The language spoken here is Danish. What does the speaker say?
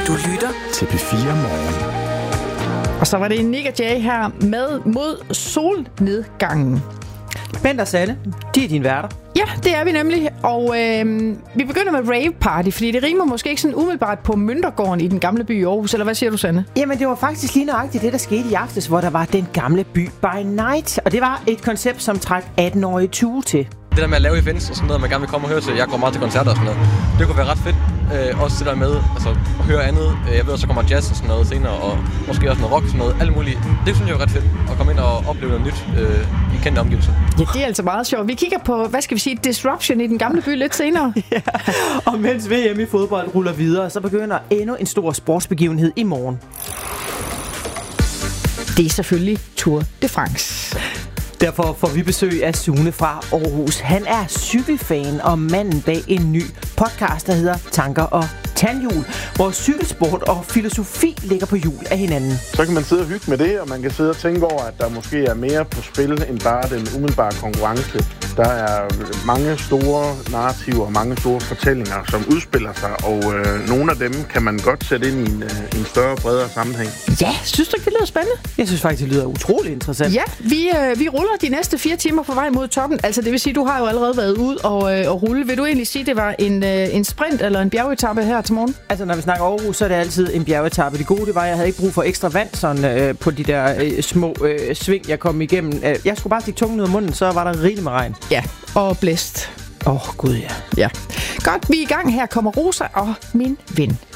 Du lytter til P4 Morgen. Og så var det Nick og Jay her med mod solnedgangen. Bent og Sanne, de er dine værter. Ja, det er vi nemlig. Og vi begynder med rave party, fordi det rimer måske ikke sådan umiddelbart på Møntergården i den gamle by i Aarhus. Eller hvad siger du, Sanne? Jamen, det var faktisk lige nøjagtigt det, der skete i aftes, hvor der var den gamle by by night. Og det var et koncept, som trak 18-årige Tue til. Det der med at lave events og sådan noget, man gerne vil komme og høre til. Jeg går meget til koncerter og sådan noget. Det kunne være ret fedt. Også det der med altså, at høre andet. Jeg ved også, så kommer jazz og sådan noget senere. Og måske også noget rock og sådan noget. Alt muligt. Det synes jeg er ret fedt. At komme ind og opleve noget nyt i kendte omgivelser. Ja, det er altså meget sjovt. Vi kigger på, hvad skal vi sige, disruption i den gamle by lidt senere. Ja, og mens VM i fodbold ruller videre, så begynder endnu en stor sportsbegivenhed i morgen. Det er selvfølgelig Tour de France. Derfor får vi besøg af Sune fra Aarhus. Han er cykelfan og manden bag en ny podcast, der hedder Tanker og Tandhjul, hvor cykelsport og filosofi ligger på hjul af hinanden. Så kan man sidde og hygge med det, og man kan sidde og tænke over, at der måske er mere på spil end bare den umiddelbare konkurrence. Der er mange store narrativer og mange store fortællinger, som udspiller sig, og nogle af dem kan man godt sætte ind i en større, bredere sammenhæng. Ja, synes du ikke, det lyder spændende? Jeg synes faktisk, det lyder utroligt interessant. Ja, vi ruller de næste 4 timer på vej mod toppen. Altså det vil sige, du har jo allerede været ud og rulle. Vil du egentlig sige, det var en sprint eller en bjergetappe her til morgen? Altså når vi snakker Aarhus, så er det altid en bjergetappe. Det gode det var, at jeg havde ikke brug for ekstra vand sådan, på de der små sving, jeg kom igennem. Jeg skulle bare stikke tungen ud af munden, så var der rigeligt med regn. Ja, og blæst. Gud ja. Ja. Godt, vi er i gang. Her kommer Rosa og min ven